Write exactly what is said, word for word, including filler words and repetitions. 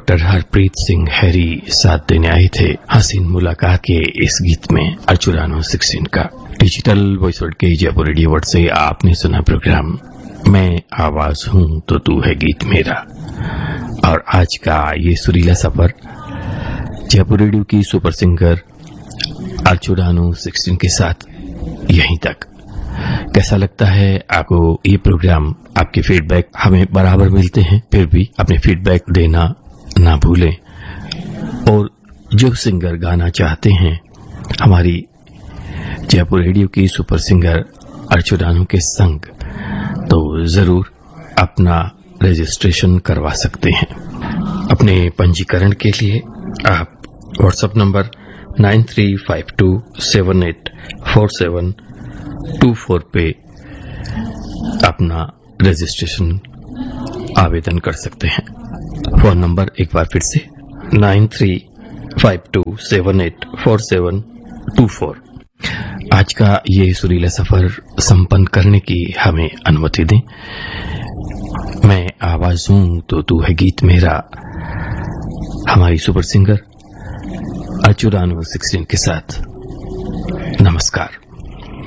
Doctor Harpreet Singh Harry साथ देने आए थे हसीन मुलाकात के इस गीत में अर्चुरानो सिक्सटीन का। डिजिटल वॉइस वर्ल्ड के जयपुर रेडियो वर्ड से आपने सुना प्रोग्राम मैं आवाज हूं तो तू है गीत मेरा। और आज का ये सुरीला सफर जयपुर रेडियो की सुपर सिंगर अर्चुरानो सिक्सटीन के साथ यहीं तक। कैसा लगता है आपको ये प्रोग्राम? आपके फीडबैक हमें बराबर मिलते हैं, फिर भी अपने फीडबैक देना ना भूलें। और जो सिंगर गाना चाहते हैं हमारी जयपुर रेडियो की सुपर सिंगर अर्चुरानो के संग, तो जरूर अपना रजिस्ट्रेशन करवा सकते हैं। अपने पंजीकरण के लिए आप WhatsApp number nine three five to seven eight four seven to four पे अपना रजिस्ट्रेशन आवेदन कर सकते हैं। फोन नंबर एक बार फिर से nine three five to seven eight four seven to four. आज का ये सुरीला सफर संपन्न करने की हमें अनुमति दें। मैं आवाज हूं तो तू है गीत मेरा, हमारी सुपर सिंगर अर्चुरानो सिक्सटीन के साथ। नमस्कार।